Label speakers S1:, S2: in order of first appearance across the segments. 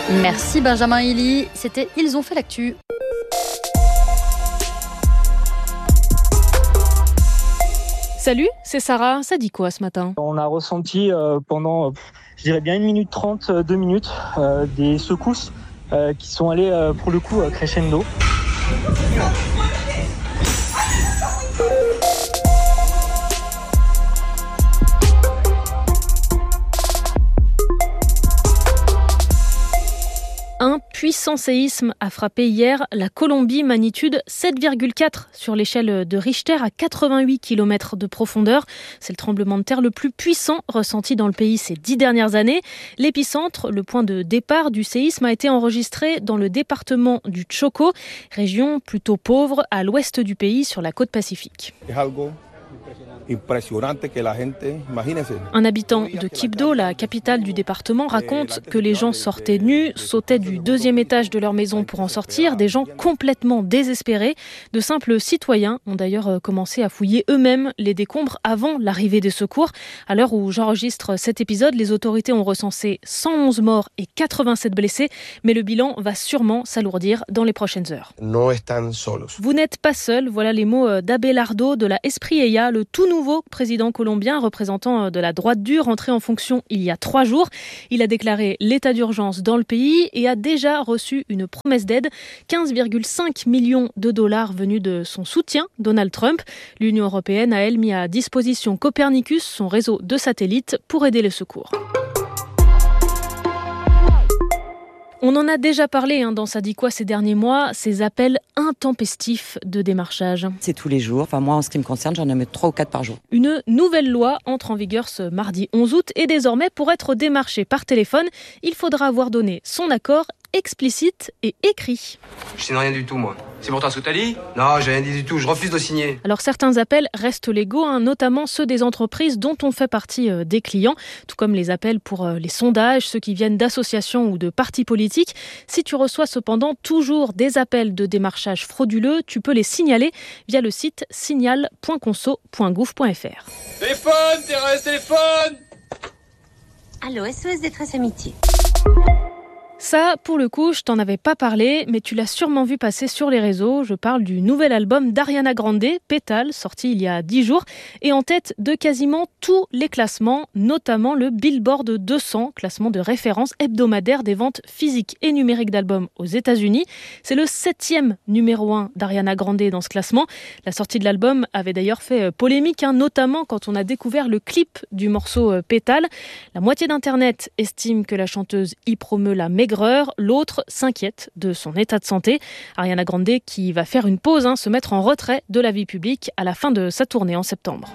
S1: Merci Benjamin Hilly, c'était Ils ont fait l'actu.
S2: Salut, c'est Sarah, ça dit quoi ce matin ?
S3: On a ressenti pendant, je dirais bien 1 minute 30, 2 minutes, des secousses qui sont allées pour le coup crescendo.
S2: Un puissant séisme a frappé hier la Colombie, magnitude 7,4 sur l'échelle de Richter à 88 km de profondeur. C'est le tremblement de terre le plus puissant ressenti dans le pays ces 10 dernières années. L'épicentre, le point de départ du séisme, a été enregistré dans le département du Chocó, région plutôt pauvre à l'ouest du pays sur la côte pacifique. Un habitant de Quibdó, la capitale du département, raconte que les gens sortaient nus, sautaient du 2e étage de leur maison pour en sortir, des gens complètement désespérés. De simples citoyens ont d'ailleurs commencé à fouiller eux-mêmes les décombres avant l'arrivée des secours. À l'heure où j'enregistre cet épisode, les autorités ont recensé 111 morts et 87 blessés, mais le bilan va sûrement s'alourdir dans les prochaines heures. Vous n'êtes pas seul, voilà les mots d'Abelardo de la Espriella, le tout nouveau président colombien, représentant de la droite dure, entré en fonction il y a 3 jours. Il a déclaré l'état d'urgence dans le pays et a déjà reçu une promesse d'aide, 15,5 millions de dollars venus de son soutien, Donald Trump. L'Union européenne a, elle, mis à disposition Copernicus, son réseau de satellites, pour aider les secours. On en a déjà parlé dans Ça dit quoi ces derniers mois, ces appels intempestifs de démarchage.
S4: C'est tous les jours. Enfin, moi, en ce qui me concerne, j'en ai mis 3 ou 4 par jour.
S2: Une nouvelle loi entre en vigueur ce mardi 11 août et désormais, pour être démarché par téléphone, il faudra avoir donné son accord explicite et écrit.
S5: Je signe rien du tout, moi. C'est pour toi ce que t'as dit ? Non, j'ai rien dit du tout, je refuse de signer.
S2: Alors certains appels restent légaux, notamment ceux des entreprises dont on fait partie des clients, tout comme les appels pour les sondages, ceux qui viennent d'associations ou de partis politiques. Si tu reçois cependant toujours des appels de démarchage frauduleux, tu peux les signaler via le site signal.conso.gouv.fr.
S5: Téléphone, Thérèse, téléphone !
S6: Allô, SOS Détresse Amitié.
S2: Ça, pour le coup, je t'en avais pas parlé, mais tu l'as sûrement vu passer sur les réseaux. Je parle du nouvel album d'Ariana Grande, Pétale, sorti il y a 10 jours, et en tête de quasiment tous les classements, notamment le Billboard 200, classement de référence hebdomadaire des ventes physiques et numériques d'albums aux États-Unis. C'est le 7e numéro 1 d'Ariana Grande dans ce classement. La sortie de l'album avait d'ailleurs fait polémique, notamment quand on a découvert le clip du morceau Pétale. La moitié d'Internet estime que la chanteuse y promeut la maigreur, l'autre s'inquiète de son état de santé. Ariana Grande qui va faire une pause, se mettre en retrait de la vie publique à la fin de sa tournée en septembre.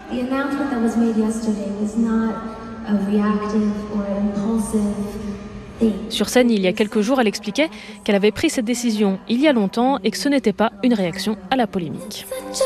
S2: Sur scène, il y a quelques jours, elle expliquait qu'elle avait pris cette décision il y a longtemps et que ce n'était pas une réaction à la polémique.